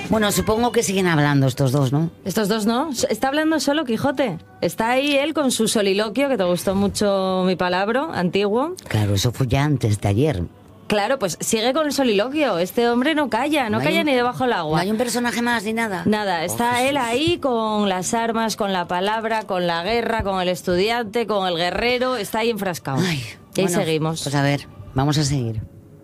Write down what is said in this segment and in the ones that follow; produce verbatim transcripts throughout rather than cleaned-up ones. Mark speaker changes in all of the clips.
Speaker 1: Bueno, supongo que siguen hablando estos dos, ¿no?
Speaker 2: Estos dos no. Está hablando solo Quijote. Está ahí él con su soliloquio, que te gustó mucho mi palabra, antiguo.
Speaker 1: Claro, eso fue ya antes de ayer.
Speaker 2: Claro, pues sigue con el soliloquio. Este hombre no calla, no,
Speaker 1: No hay
Speaker 2: calla
Speaker 1: un-
Speaker 2: ni debajo del agua.
Speaker 1: No hay un personaje más ni nada.
Speaker 2: Nada, está
Speaker 1: Oh,
Speaker 2: él
Speaker 1: Jesús.
Speaker 2: ahí con las armas, con la palabra, con la guerra, con el estudiante, con el guerrero. Está ahí enfrascado.
Speaker 1: Ay,
Speaker 2: y ahí
Speaker 1: bueno,
Speaker 2: seguimos.
Speaker 1: Pues a ver, vamos a seguir.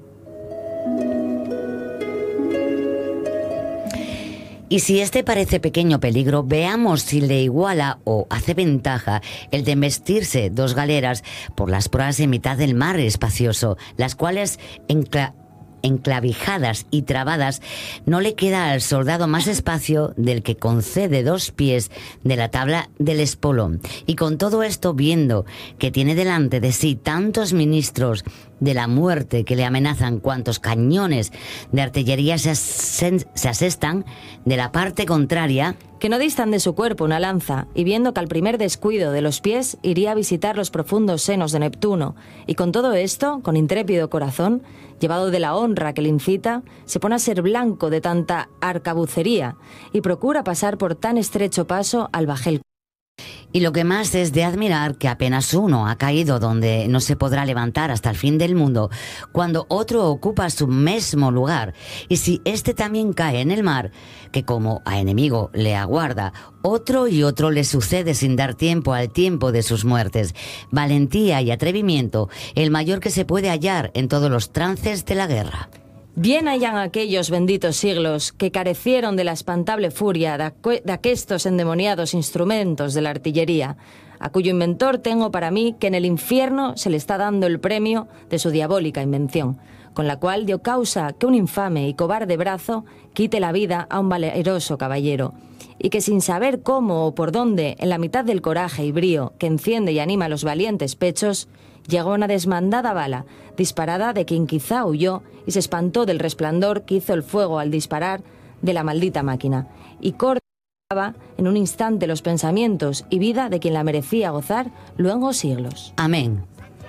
Speaker 1: Y si este parece pequeño peligro, veamos si le iguala o hace ventaja el de embestirse dos galeras por las proas en mitad del mar espacioso, las cuales encla- enclavijadas y trabadas, no le queda al soldado más espacio del que concede dos pies de la tabla del espolón. Y con todo esto, viendo que tiene delante de sí tantos ministros de la muerte que le amenazan cuantos cañones de artillería se, asen- se asestan de la parte contraria,
Speaker 2: Que no distan de su cuerpo una lanza, y viendo que al primer descuido de los pies iría a visitar los profundos senos de Neptuno, y con todo esto, con intrépido corazón, llevado de la honra que le incita, se pone a ser blanco de tanta arcabucería, y procura pasar por tan estrecho paso al bajel.
Speaker 1: y lo que más es de admirar que apenas uno ha caído donde no se podrá levantar hasta el fin del mundo, cuando otro ocupa su mismo lugar, y si éste también cae en el mar, que como a enemigo le aguarda, otro y otro le sucede sin dar tiempo al tiempo de sus muertes. Valentía y atrevimiento, el mayor que se puede hallar en todos los trances de la guerra.
Speaker 2: Bien hayan aquellos benditos siglos que carecieron de la espantable furia de, acu- de aquestos endemoniados instrumentos de la artillería, a cuyo inventor tengo para mí que en el infierno se le está dando el premio de su diabólica invención, con la cual dio causa que un infame y cobarde brazo quite la vida a un valeroso caballero, y que sin saber cómo o por dónde, en la mitad del coraje y brío que enciende y anima los valientes pechos, llegó una desmandada bala, disparada de quien quizá huyó y se espantó del resplandor que hizo el fuego al disparar de la maldita máquina, y cortaba en un instante los pensamientos y vida de quien la merecía gozar luego siglos.
Speaker 1: Amén.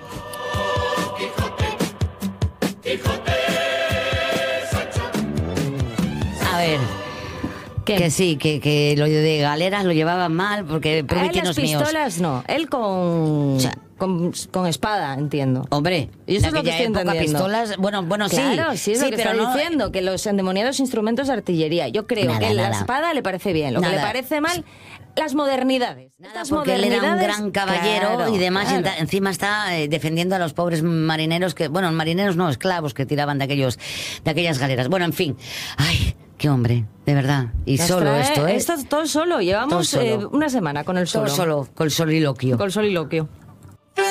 Speaker 1: A ver,
Speaker 2: ¿Qué?
Speaker 1: que sí, que, que lo de galeras lo llevaban mal porque
Speaker 2: A él
Speaker 1: prometinos
Speaker 2: las
Speaker 1: míos.
Speaker 2: pistolas no, él con,
Speaker 1: O sea,
Speaker 2: con, con espada, entiendo.
Speaker 1: Hombre,
Speaker 2: Y eso
Speaker 1: en
Speaker 2: es lo que
Speaker 1: aquella
Speaker 2: estoy
Speaker 1: época
Speaker 2: entendiendo.
Speaker 1: pistolas, bueno, bueno,
Speaker 2: Claro,
Speaker 1: sí,
Speaker 2: sí, es lo que
Speaker 1: pero
Speaker 2: está
Speaker 1: no,
Speaker 2: diciendo, que los endemoniados instrumentos de artillería. Yo creo
Speaker 1: Nada,
Speaker 2: que la
Speaker 1: nada.
Speaker 2: espada le parece bien, lo que
Speaker 1: Nada.
Speaker 2: le parece mal, las modernidades.
Speaker 1: Nada,
Speaker 2: Estas
Speaker 1: porque él era un
Speaker 2: modernidades,
Speaker 1: gran caballero
Speaker 2: claro,
Speaker 1: y demás, y
Speaker 2: claro.
Speaker 1: enta- encima está eh, defendiendo a los pobres marineros que, bueno, marineros no, esclavos que tiraban de aquellos, de aquellas galeras. Bueno, en fin, ay, qué hombre, de verdad. Y
Speaker 2: Nos
Speaker 1: solo
Speaker 2: trae-
Speaker 1: esto, ¿eh?
Speaker 2: Esto todo solo, llevamos
Speaker 1: Todo solo.
Speaker 2: eh, una semana con el
Speaker 1: Todo
Speaker 2: solo.
Speaker 1: solo, con el soliloquio.
Speaker 2: Con el soliloquio.